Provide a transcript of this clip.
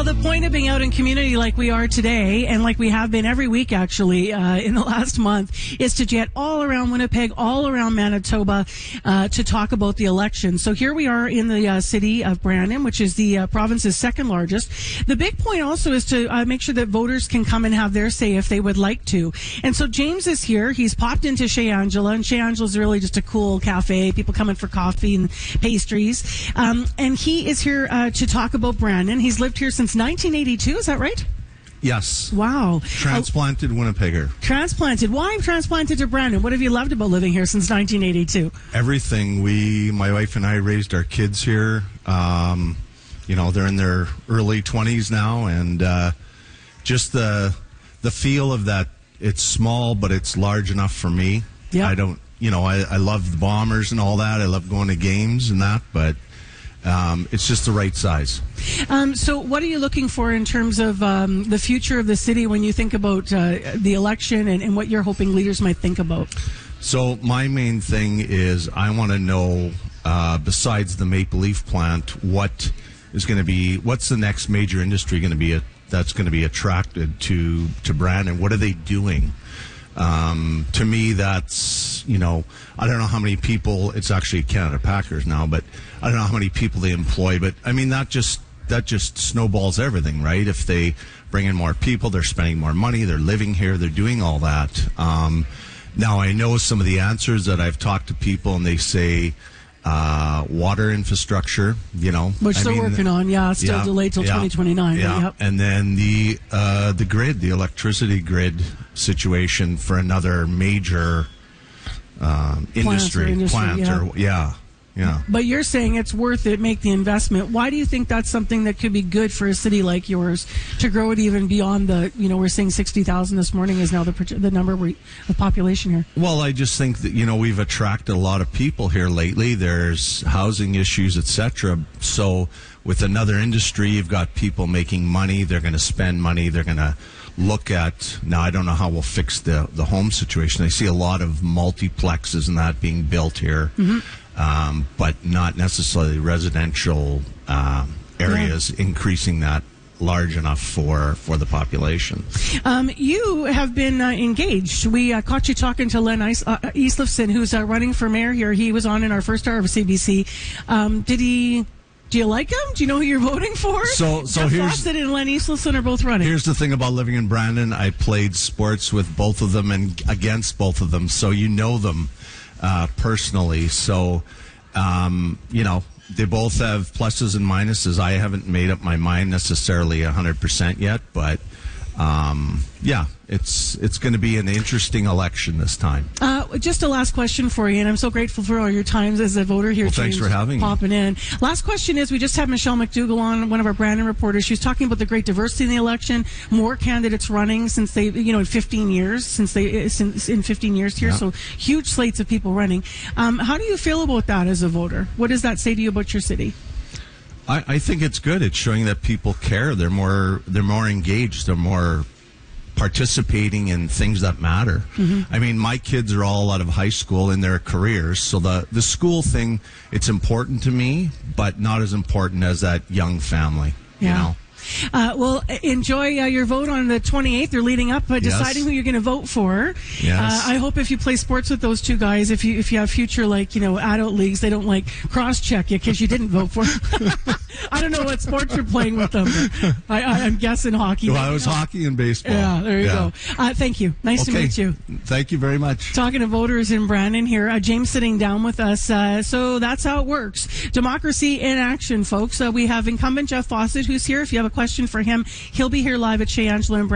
Well, the point of being out in community like we are today, and like we have been every week actually in the last month, is to get all around Winnipeg, all around Manitoba, to talk about the election. So here we are in the city of Brandon, which is the province's second largest. The big point also is to make sure that voters can come and have their say if they would like to. And so James is here. He's popped into Chez Angela, and Chez Angela is really just a cool cafe. People come in for coffee and pastries. And he is here to talk about Brandon. He's lived here since 1982, is that right? Yes. Wow. Transplanted Winnipegger. Transplanted. Why transplanted to Brandon? What have you loved about living here since 1982? Everything. My wife and I raised our kids here. They're in their early 20s now, and just the feel of that. It's small, but it's large enough for me. Yep. I love the Bombers and all that. I love going to games and that, but it's just the right size. So what are you looking for in terms of the future of the city when you think about the election and what you're hoping leaders might think about? So my main thing is I want to know, besides the Maple Leaf plant, what's the next major industry going to be that's going to be attracted to Brandon? What are they doing? To me, that's, I don't know how many people, it's actually Canada Packers now, but I don't know how many people they employ, but I mean, that just snowballs everything, right? If they bring in more people, they're spending more money, they're living here, they're doing all that. Now, I know some of the answers that I've talked to people, and they say water infrastructure, Which they're working on, still delayed till 2029. Yeah. Yep. And then the grid, the electricity grid situation for another major industry. But you're saying it's worth it, make the investment. Why do you think that's something that could be good for a city like yours to grow it even beyond the, we're saying 60,000 this morning is now the number of population here? Well, I just think that, we've attracted a lot of people here lately. There's housing issues, etc. So with another industry, you've got people making money. They're going to spend money. They're going to look at, now I don't know how we'll fix the home situation. I see a lot of multiplexes and that being built here. Mm-hmm. But not necessarily residential areas, increasing that large enough for the population. You have been engaged. We caught you talking to Len Eastlifson, who's running for mayor here. He was on in our first hour of CBC. Do you like him? Do you know who you're voting for? So Jeff Fawcett and Len Eastlifson are both running. Here's the thing about living in Brandon. I played sports with both of them and against both of them, so you know them personally. So, they both have pluses and minuses. I haven't made up my mind necessarily 100% yet, but it's going to be an interesting election this time. Just a last question for you, and I'm so grateful for all your times as a voter here. Well, thanks for having me. Popping in. Last question is, we just had Michelle McDougall on, one of our Brandon reporters. She was talking about the great diversity in the election, more candidates running since they, in 15 years, in 15 years here, so huge slates of people running. How do you feel about that as a voter? What does that say to you about your city? I think it's good. It's showing that people care. They're more engaged. They're more participating in things that matter. Mm-hmm. I mean, my kids are all out of high school in their careers, so the school thing, it's important to me, but not as important as that young family, Well, enjoy your vote on the 28th. They're leading up, deciding who you're going to vote for. Yes. I hope if you play sports with those two guys, if you have future adult leagues, they don't cross-check you because you didn't vote for them. I don't know what sports you're playing with them. I'm guessing hockey. Well, I was hockey and baseball. Yeah, there you go. Thank you. Nice to meet you. Thank you very much. Talking to voters in Brandon here. James sitting down with us. So that's how it works. Democracy in action, folks. We have incumbent Jeff Fawcett, who's here. If you have a question for him, he'll be here live at Chez Angela in Brandon.